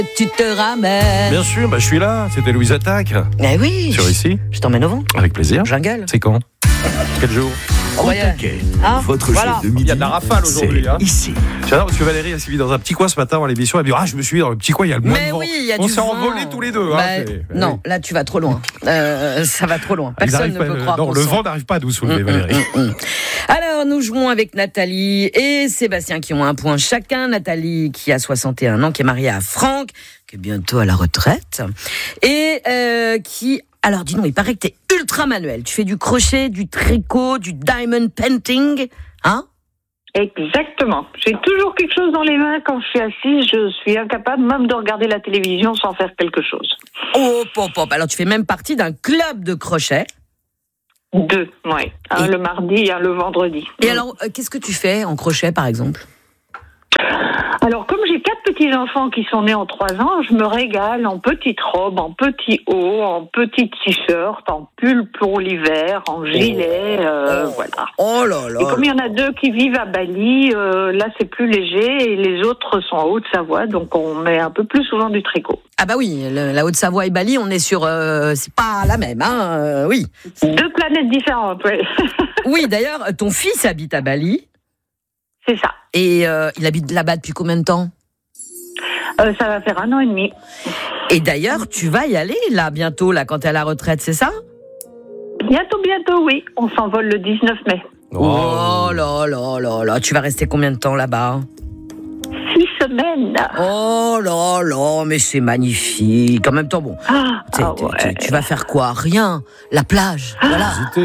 Tu te ramènes. Bien sûr, je suis là. C'était Louise Attaque. Eh oui. Sur ici. Je t'emmène au vent. Avec plaisir. Jungle. C'est quand? Quel jour? Votre Voilà. chef de midi. Il y a de la rafale aujourd'hui. C'est ici. J'adore parce que Valérie, elle s'est mise dans un petit coin ce matin avant l'émission. Elle a dit, je me suis mis dans le petit coin, il y a le moins de Mais vent. oui, il y a On du s'est vent. envolés tous les deux. Non, là tu vas trop loin. Ça va trop loin. Personne ne peut croire. Non, le vent n'arrive pas à nous soulever, Valérie. Alors, nous jouons avec Nathalie et Sébastien qui ont un point chacun. Nathalie qui a 61 ans, qui est mariée à Franck, qui est bientôt à la retraite. Et qui... Alors, dis-nous, il paraît que t'es ultra manuel. Tu fais du crochet, du tricot, du diamond painting, hein? Exactement. J'ai toujours quelque chose dans les mains quand je suis assise. Je suis incapable même de regarder la télévision sans faire quelque chose. Oh, pop, pop. Alors, tu fais même partie d'un club de crochet. 2, oui. Un le mardi et un le vendredi. Et alors, qu'est-ce que tu fais en crochet, par exemple? Alors, comme j'ai 4 petits-enfants qui sont nés en 3 ans, je me régale en petites robes, en petits hauts, en petites t-shirts, en pull pour l'hiver, en gilet, voilà. Oh là là. Et comme il y en a 2 qui vivent à Bali, là c'est plus léger et les autres sont en Haute-Savoie, donc on met un peu plus souvent du tricot. Ah bah oui, la Haute-Savoie et Bali, on est sur... c'est pas la même, hein, oui. 2 planètes différentes, oui. Oui, d'ailleurs, ton fils habite à Bali. C'est ça. Et il habite là-bas depuis combien de temps? Ça va faire 1 an et demi. Et d'ailleurs, tu vas y aller là bientôt, là, quand t'es à la retraite, c'est ça? Bientôt, oui. On s'envole le 19 mai. Oh là là là là, tu vas rester combien de temps là-bas? 6 semaines. Oh là là, mais c'est magnifique. En même temps, bon, ouais. tu vas faire quoi? Rien. La plage, voilà.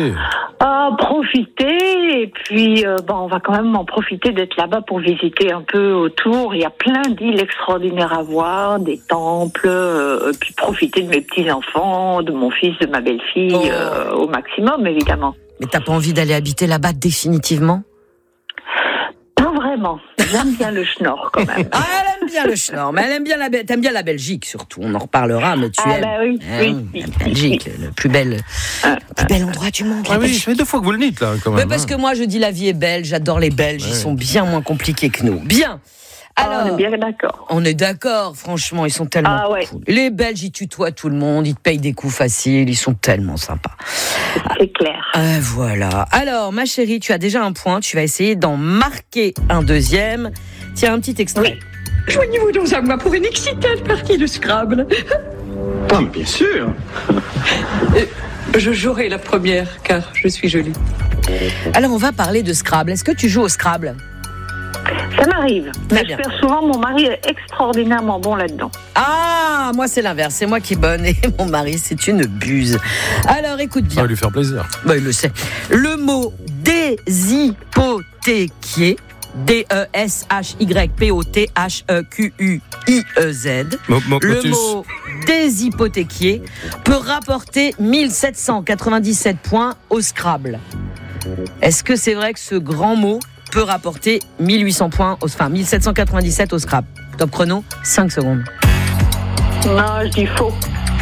Profiter, et puis on va quand même en profiter d'être là-bas pour visiter un peu autour. Il y a plein d'îles extraordinaires à voir, des temples, puis profiter de mes petits-enfants, de mon fils, de ma belle-fille, au maximum, évidemment. Mais t'as pas envie d'aller habiter là-bas définitivement? Pas vraiment. J'aime bien le schnorr, quand même. Ah, elle aime bien le schnorr, mais elle aime bien t'aimes bien la Belgique, surtout. On en reparlera, mais tu aimes. Bah oui, la Belgique, le plus bel endroit du monde. Ah oui, ça fait 2 fois que vous le dites, là, quand même. Mais parce que moi, je dis la vie est belle, j'adore les Belges, ils sont bien moins compliqués que nous. Bien. Alors, on est bien d'accord. On est d'accord, franchement, ils sont tellement cool. Les Belges, ils tutoient tout le monde, ils te payent des coups faciles, ils sont tellement sympas. C'est clair. Voilà. Alors, ma chérie, tu as déjà un point, tu vas essayer d'en marquer un deuxième. Tiens, un petit extrait. Oui. Joignez-vous donc à moi pour une excitante partie de Scrabble. Ah, mais bien sûr. Je jouerai la première, car je suis jolie. Alors, on va parler de Scrabble. Est-ce que tu joues au Scrabble ? Ça m'arrive. Très Mais bien. je perds souvent, mon mari est extraordinairement bon là-dedans. Ah, moi, c'est l'inverse. C'est moi qui est bonne et mon mari, c'est une buse. Alors, écoute Ça bien. va lui faire plaisir. Il le sait. Le mot déshypothéquier, D-E-S-H-Y-P-O-T-H-E-Q-U-I-E-Z. Le mot déshypothéquier peut rapporter 1797 points au Scrabble. Est-ce que c'est vrai que ce grand mot peut rapporter 1797 au Scrabble? Top chrono, 5 secondes. Non, je dis faux.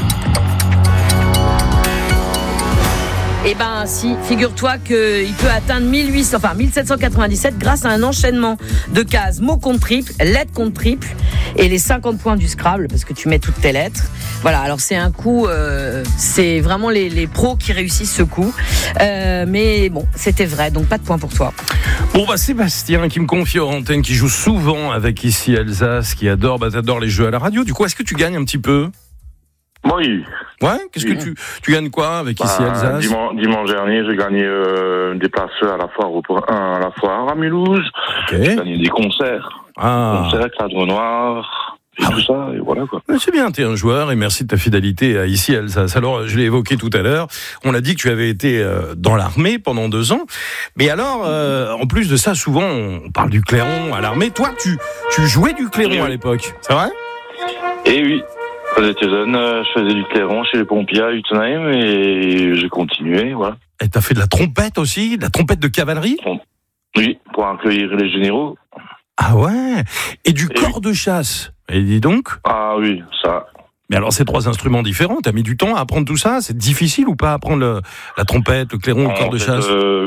Eh ben si, figure-toi qu'il peut atteindre 1797 grâce à un enchaînement de cases mots contre triple, lettres contre triple et les 50 points du Scrabble parce que tu mets toutes tes lettres. Voilà, alors c'est un coup, c'est vraiment les pros qui réussissent ce coup. Mais bon, c'était vrai, donc pas de points pour toi. Bon, Sébastien qui me confie en antenne, qui joue souvent avec ici Alsace, qui adore, t'adores les jeux à la radio. Du coup, est-ce que tu gagnes un petit peu? Oui. Ouais. Qu'est-ce que tu gagnes quoi avec ici Alsace? Dimanche dernier, j'ai gagné des places à la foire à Mulhouse. J'ai gagné des concerts. Concerts, Cadre Noir. Et tout ça, et voilà quoi. C'est bien, t'es un joueur et merci de ta fidélité à ici Alsace. Alors, je l'ai évoqué tout à l'heure, on a dit que tu avais été dans l'armée pendant 2 ans. Mais alors, en plus de ça, souvent on parle du clairon à l'armée. Toi, tu jouais du clairon à l'époque, c'est vrai? Eh oui. Quand j'étais jeune, je faisais du clairon chez les pompiers à Utenheim et j'ai continué, voilà. Et t'as fait de la trompette aussi? De la trompette de cavalerie? Oui, pour accueillir les généraux. Ah ouais? Et du corps de chasse? Et dis donc? Ah oui, ça. Mais alors, c'est 3 instruments différents. T'as mis du temps à apprendre tout ça? C'est difficile ou pas apprendre la trompette, le clairon, le corps de chasse?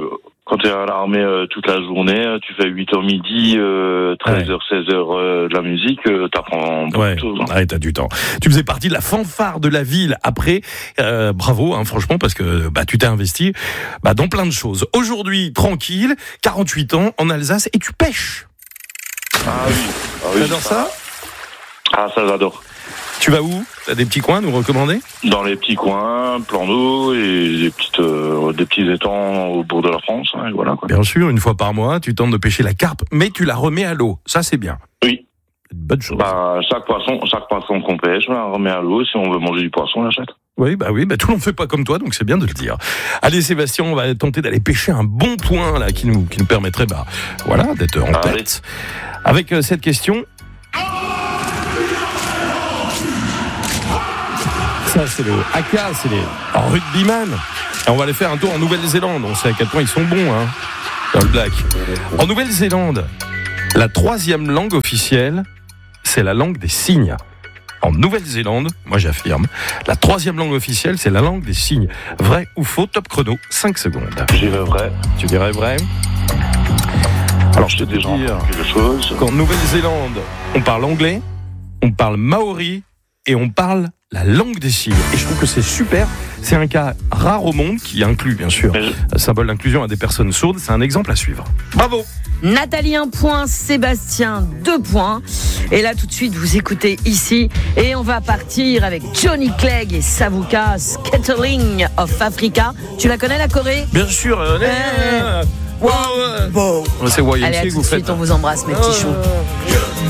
Quand tu es à l'armée toute la journée, tu fais 8h midi, 13h, 16h de la musique, t'apprends beaucoup de choses. Ouais, t'as du temps. Tu faisais partie de la fanfare de la ville après. Bravo, franchement, parce que tu t'es investi dans plein de choses. Aujourd'hui, tranquille, 48 ans, en Alsace, et tu pêches. Ah oui. T'adores ça ? Ah, ça j'adore. Tu vas où ? T'as des petits coins à nous recommander ? Dans les petits coins, plans d'eau et des petits étangs au bord de la France. Et voilà, quoi. Bien sûr, une fois par mois, tu tentes de pêcher la carpe, mais tu la remets à l'eau. Ça, c'est bien. Oui. C'est une bonne chose. Chaque poisson qu'on pêche, on la remet à l'eau. Si on veut manger du poisson, on l'achète. Oui, tout le monde ne fait pas comme toi, donc c'est bien de le dire. Allez, Sébastien, on va tenter d'aller pêcher un bon point là qui nous permettrait, d'être en tête. Avec cette question. Ça, c'est le haka, c'est les rugbyman. Et on va aller faire un tour en Nouvelle-Zélande. On sait à quel point ils sont bons, dans le black. En Nouvelle-Zélande, la 3e langue officielle, c'est la langue des signes. En Nouvelle-Zélande, moi j'affirme, la 3e langue officielle, c'est la langue des signes. Vrai ou faux? Top chrono, 5 secondes. Je dirais vrai. Tu dirais vrai? Alors je te dis quelque chose. Qu'en Nouvelle-Zélande, on parle anglais, on parle maori et on parle la langue des signes. Et je trouve que c'est super. C'est un cas rare au monde qui inclut, bien sûr, un symbole d'inclusion à des personnes sourdes. C'est un exemple à suivre. Bravo! Nathalie, 1 point. Sébastien, 2 points. Et là, tout de suite, vous écoutez ici. Et on va partir avec Johnny Clegg et Savuka, Scattering of Africa. Tu la connais, la Corée? Bien sûr. Wow. C'est YMCA. Allez, à tout de suite, on vous embrasse, mes petits choux.